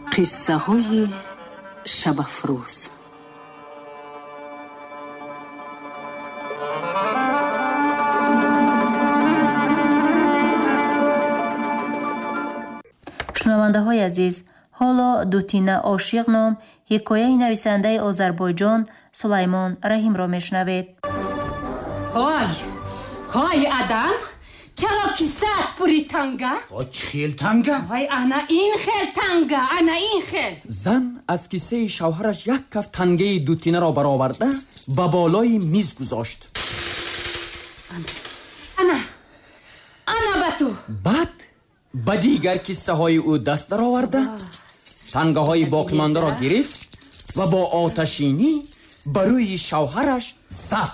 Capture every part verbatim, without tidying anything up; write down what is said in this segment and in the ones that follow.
قصه‌های شب افروز. شنونده های عزیز، حالا دوتینه عاشق نام حکایه نویسنده آذربایجان سلیمان رحیم را میشنوید. های های آدم، چرا کیسات پوری تنگه؟ او چخیل تنگه؟ های انا این خیل تنگه، انا این خیل. زن از کیسه شوهرش یک کف تنگه دوتینه را برآورده به بالای میز گذاشت. انا انا به تو. بعد به دیگر کیسه های او دست در آورده تنگه های باقی مانده را گرفت و با آتشینی بروی شوهرش زد.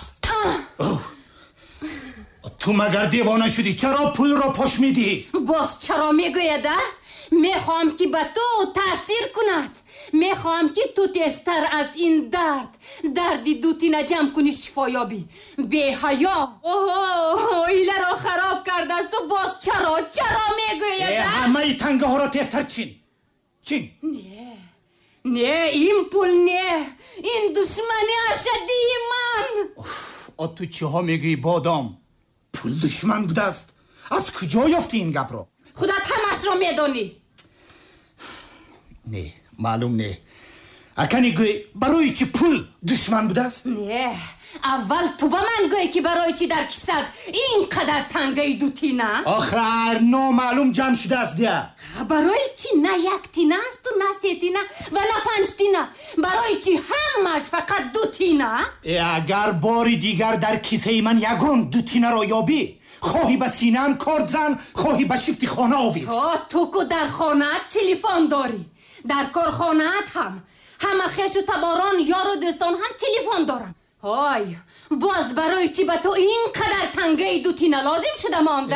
تو مگر دیوانه شدی؟ چرا پول را پاش میدی؟ باز چرا میگویده؟ میخوام که به تو تاثیر کند. میخوام که تو تستر از این درد دردی دوتینه جمع کنی شفایابی. بی حیا. اوه ایله را خراب کرده است. تو باز چرا چرا میگویده؟ همه ای تنگه ها را تستر چین چین. نه نه این پول نه، این دشمنی اشدی من. تو چه ها میگی بادام؟ پول دشمن بوده است؟ از کجا یافتی این گپ را؟ خودت همش را میدونی. نه معلوم نه. اکنی گوی برای چی پول دشمن بوده است؟ نه اول تو با من گوی که برای چی در کیسه اینقدر تنگه دوتینه؟ آخر نامعلوم جمع شده است دیه. برای چی نه یک تینه است و نه سه تینه و نه پنج تینه؟ برای چی همش فقط دو تینه؟ اگر باری دیگر در کیسه من یگان دو تینه را یابی، خواهی به سینه‌ام کارد زن، خواهی به شفت خانه آویز. تو که در خانه تلفن داری، در کارخانه هم همه خیش و تباران یار و دوستان هم تلفن دارن. های باز برای چی به تو اینقدر تنگه دو تینه لازم شده مانده؟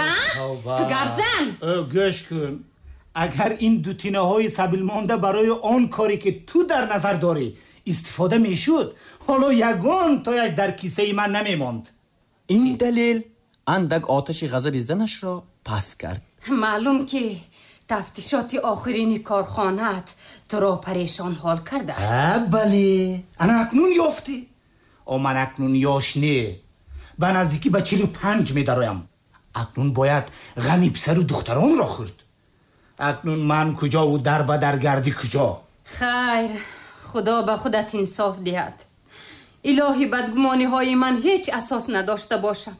گرزن گوش کن، اگر این دو تینه های سبیل مانده برای آن کاری که تو در نظر داری استفاده میشد، حالا یگان تایش در کیسه من نمیماند. این دلیل اندک آتش غضب زنش را پس کرد. معلوم که تفتیشات آخرین کارخانه‌ات تو را پریشان حال کرده است. بله، انا اکنون یافتی. او من اکنون یاش نه، به نزدیکی به چلو پنج می درایم. اکنون باید غمی پسر و دختران را خورد. اکنون من کجا و در به در گردی کجا؟ خیر، خدا به خودت انصاف دهد. الهی بدگمانی های من هیچ اساس نداشته باشد.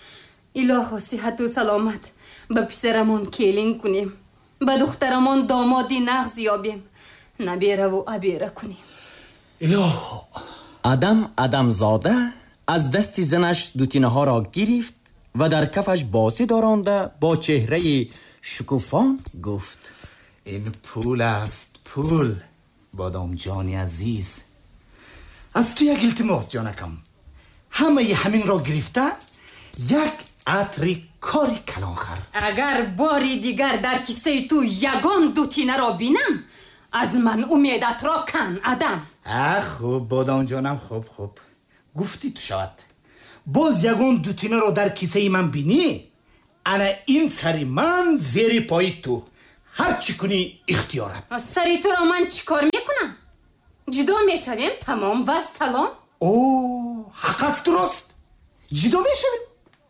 الهی صحت و سلامت به پسرمون کیلین کنیم، به دخترمون دامادی نغز یابیم، نبیره و عبیره کنیم. الهی آدم آدم زاده از دست زنش دوتینه ها را گرفت و در کفش باسی دارانده با چهره شکوفان گفت: این پول است، پول. بادام جانی عزیز، از تو یک التماس جانکم. همه ی همین را گرفته یک عطری کاری کلان خر. اگر باری دیگر در کیسه تو یگان دوتینه را بینم، از من امیدت را کن آدم. خوب بادام جانم، خوب خوب گفتی تو شود. باز یگان دوتینه را در کیسه من بینی، انا این سری من زیر پای تو، هر چی کنی اختیارت. سری تو را من چی کار میکنم؟ جدا میشویم تمام و سلام. اوه حق است، درست جدا میشویم.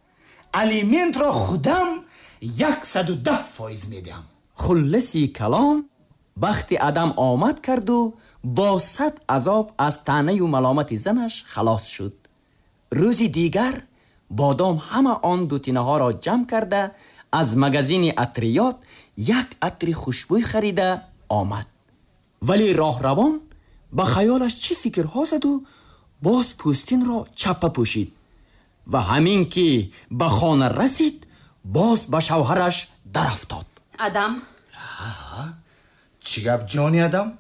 الیمنت را خودم یکصد و ده فایز میدم. خلصی کلام وقتی آدم آمد کرد و با صد عذاب از طعنه و ملامت زنش خلاص شد. روزی دیگر بادام همه آن دوتینه ها را جمع کرده از مگزین عطریات یک عطر خوشبوی خریده آمد. ولی راه روان به خیالش چی فکرها زد و باز پوستین را چپه پوشید و همین که به خانه رسید باز به شوهرش در افتاد. آدم چی گپ جانی آدم؟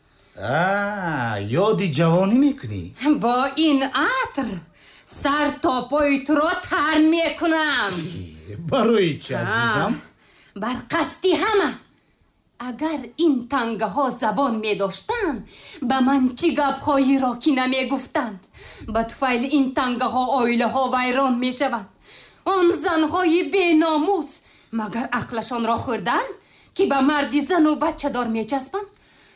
یادی جوانی میکنی؟ با این عطر سر تا پای تو را تر میکنم. برای چه عزیزم؟ بر قصدی همه. اگر این تنگه ها زبان می داشتند به من چی گپ هایی را که نمی گفتند. به طفیل این تنگه ها آیله ها ویران می شوند. آن زن های بی ناموس مگر عقلشان را خوردن که به مردی زن و بچه دار می چسبند؟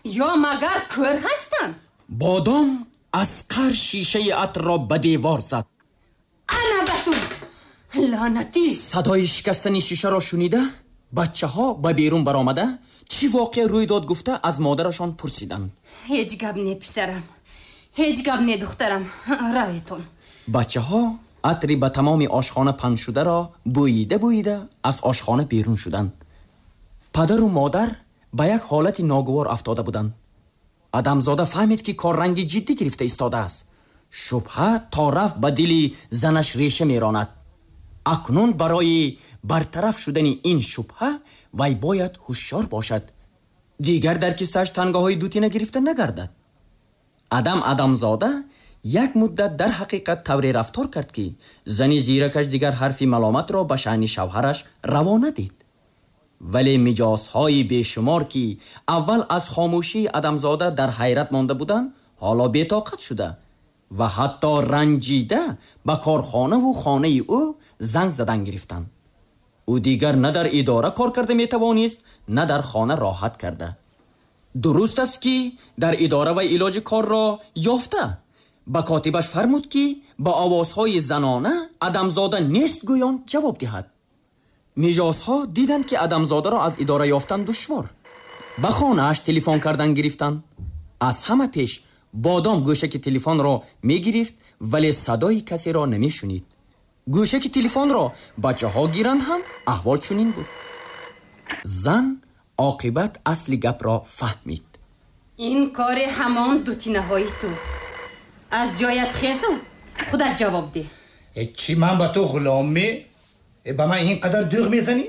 ё магар кӯр ҳастанд? бодом аз қар шишаи атро ба девор зад. ана ба ту лаънатӣ! садои шикастани шишаро шунида бачаҳо ба берун баромада чӣ воқеа рӯй дод гуфта аз модарашон пурсиданд. ҳеҷ гап не писарам, ҳеҷ гап не духтарам, раветон. бачаҳо атри ба тамоми ошхона паншударо бӯида бӯида аз ошхона берун шуданд. падару модар ба як ҳолати ногувор афтода буданд. адамзода фаҳмид ки корранги ҷиддӣ гирифта истодааст. шубҳа то рафт ба дили занаш реша меронад. акнун барои бартараф шудани ин шубҳа вай бояд ҳушёр бошад. дигар дар киссааш тангаҳои дутина гирифта нагардад. адам адамзода як муддат дар ҳақиқат тавре рафтор кард ки зани зиракаш дигар ҳарфи маломатро ба шаъни шавҳараш раво надид. вале миҷозҳои бешумор ки аввал аз хомӯшии адамзода дар ҳайрат монда буданд, ҳоло бетоқат шуда ва ҳатто ранҷида ба корхонаву хонаи ӯ занг задан гирифтанд. ӯ дигар на дар идора кор карда метавонист, на дар хона роҳат карда. дуруст аст ки дар идора вай илоҷи корро ёфта. ба котибаш фармуд ки ба овозҳои занона адамзода нест гӯён ҷавоб диҳад. миҷозҳо диданд ки адамзодаро аз идора ёфтан душвор. ба хонааш телефон кардан гирифтанд. аз ҳама пеш бодом гӯшаки телефонро мегирифт, вале садои касеро намешунид. гӯшаки телефонро бачаҳо гиранд ҳам аҳвол чунин буд. зан оқибат асли гапро фаҳмид. ин кори ҳамон дутинаҳои ту. аз ҷоят хезу, худат ҷавоб де. чӣ ман ба ту ғуломе? ба ман ин қадар дӯғ мезанӣ?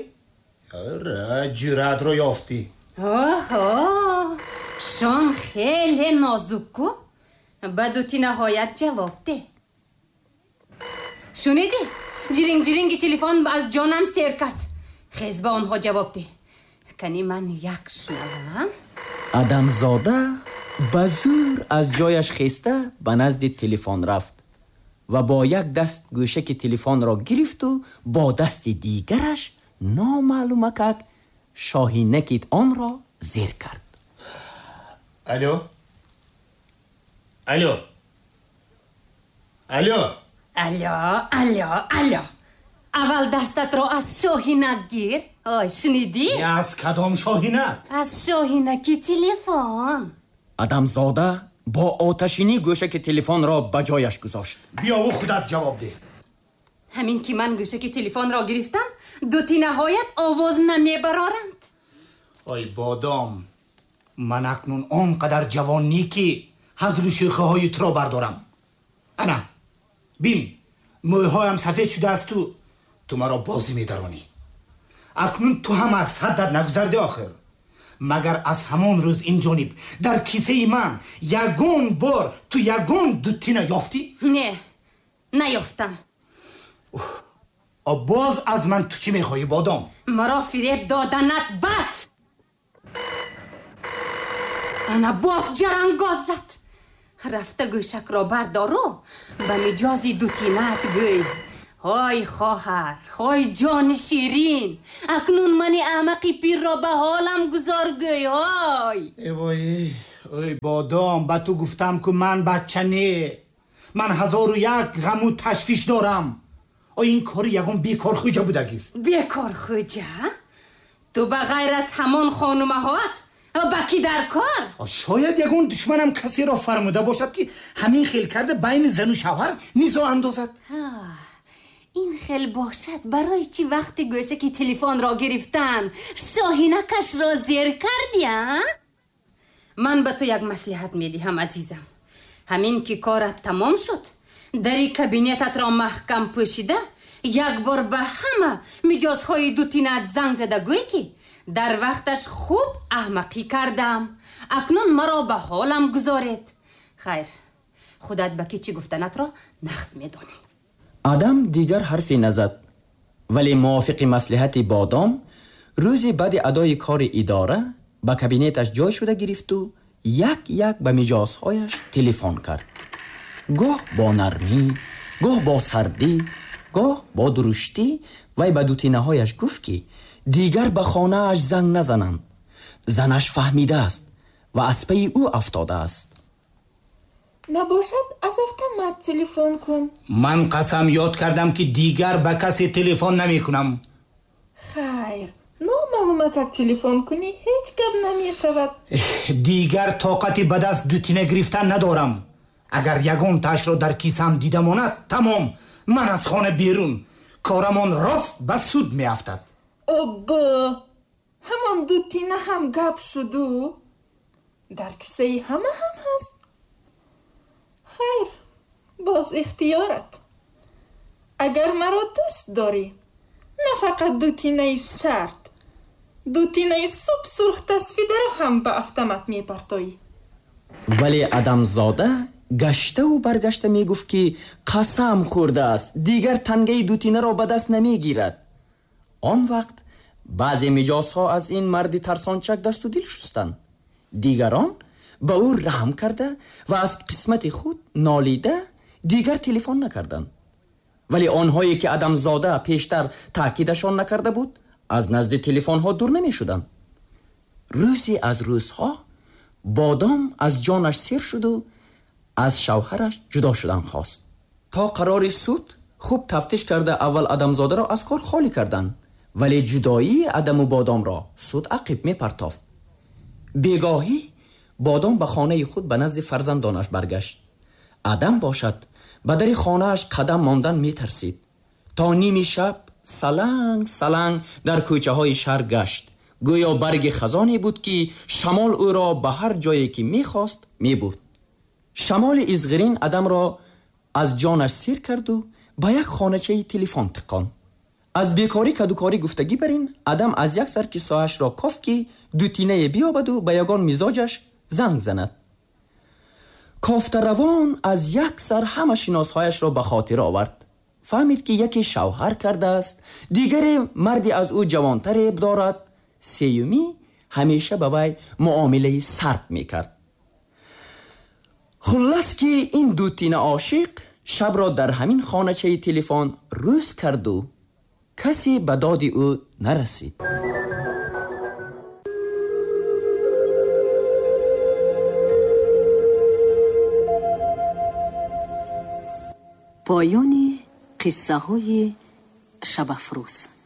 ҷуръатро ёфтӣ. оҳо, шон хеле нозуку. ба дутинаҳоят ҷавоб де. шунидӣ? ҷиринг ҷиринги телефон аз ҷонам сер кард. хез ба онҳо ҷавоб де. кани ман як шунавам. адамзода ба зур аз ҷояш хеста ба назди телефон рафт ва бо як даст гӯшаки телефонро гирифту бо дасти дигараш номаълумакак шоҳинакит онро зер кард. алё алё алё алё алё алё аввал дастатро аз шоҳинак гир. ой, шунидӣ? аз кадом шоҳинак? аз шоҳинаки телефон. адамзода бо оташинӣ гӯшаки телефонро ба ҷояш гузошт. биёву худат ҷавоб де. ҳамин ки ман гӯшаки телефонро гирифтам, дутинаҳоят овоз намебароранд. ой бодом, ман акнун он қадар ҷавон не ки ҳазру шӯхиҳои туро бардорам. ана бин, мӯйҳоям сафед шудаасту ту маро бозӣ медаронӣ. акнун ту ҳам аз ҳаддат нагузарди охир. магар аз ҳамон рӯз инҷониб дар кисаи ман ягон бор ту ягон дутина ёфтӣ? не, наёфтам. боз аз ман ту чӣ мехоҳӣ бодом? маро фиреб доданат бас. ана боз ҷарангоз зад. рафта гӯшакро бардору ба миҷози дутинат гӯй. ҳой хоҳар, ҳой ҷони ширин, акнун мани аҳмақи пирро ба ҳолам гузор гӯй. ҳой эвои, ой бодом, ба ту гуфтам ку ман бача не. ман ҳазору як ғаму ташвиш дорам. ой ин кори ягон бекорхӯҷа будагист. бекорхӯҷа? ту ба ғайр аз ҳамон хонумаҳоат ба ки дар кор? шояд ягон душманам касеро фармуда бошад ки ҳамин хел карда байни зану шавҳар низоъ андозад. ин хел бошад барои чӣ вақти гӯшаки телефонро гирифтан шоҳинакашро зер кардӣ? ман ба ту як маслиҳат медиҳам азизам. ҳамин ки корат тамом шуд, дари кабинетатро маҳкам пӯшида, як бор ба ҳама миҷозҳои дутинат занг зада гӯй ки дар вақташ хуб аҳмақӣ кардам. акнун маро ба ҳолам гузоред. хайр, худат ба ки чӣ гуфтанатро нахз медонӣ. адам дигар ҳарфе назад, вале мувофиқи маслиҳати бодом рӯзи баъди адои кори идора ба кабинеташ ҷой шуда гирифту як як ба миҷозҳояш телефон кард. гоҳ бо нармӣ, гоҳ бо сардӣ, гоҳ бо дуруштӣ вай ба дутинаҳояш гуфт ки дигар ба хонааш занг назананд. занаш фаҳмидааст و از پی او افتاده است. نباشد از افتمت تلفن کن. من قسم یاد کردم که دیگر به کسی تلفن نمی کنم. خیر، نامعلومه که تلفن کنی هیچ گپ نمی شود. دیگر طاقتی به دست دوتینه گرفتن ندارم. اگر یگان تاش را در کیسم دیده ماند تمام، من از خانه بیرون. کارمان راست به سود می افتد. اوبا، همان دوتینه هم گپ شدو؟ در کیسه همه هم هست؟ خیر، باز اختیارت. اگر مرا دوست داری، نه فقط دوتینه سرد، دوتینه صبح سرخ تصفیده رو هم به افتمت می پرتایی. ولی ادم زاده گشته و برگشته می گفت که قسم خورده است دیگر تنگه دوتینه را به دست نمی گیرد. آن وقت بعضی مجاز ها از این مرد ترسانچک دست و دل شستند. دیگران به او رحم کرده و از قسمت خود نالیده دیگر تلفن نکردند. ولی آنهایی که ادم زاده پیشتر تاکیدشان نکرده بود از نزد تلفن ها دور نمی شدند. روزی از روزها بادام از جانش سیر شد و از شوهرش جدا شدن خواست. تا قرار سود خوب تفتیش کرده اول ادم زاده را از کار خالی کردند، ولی جدایی ادم و بادام را سود عقب می پرتافت. بیگاهی بادام به خانه خود به نزد فرزندانش برگشت. ادم باشد به در خانهش قدم ماندن می ترسید. تا نیمی شب سلنگ سلنگ در کوچه های شهر گشت. گویا برگ خزانی بود که شمال او را به هر جایی که می خواست می بود. شمال ازغرین ادم را از جانش سیر کرد و به یک خانچه تلفن تکان. از بیکاری کدوکاری گفتگی برین ادم از یک سر کیسه‌اش را کاف که دوتینه بیابد و به یگان مزاجش زنگ زند. کافت روان از یک سر همه شناسهایش را به خاطر آورد. فهمید که یکی شوهر کرده است، دیگر مردی از او جوانتر دارد، سیومی همیشه به وی معامله سرد میکرد. خلاص که این دوتینه عاشق شب را در همین خانچه تلفن روز کرد و کسی به داد او نرسید. پایان قصه های شب افروز.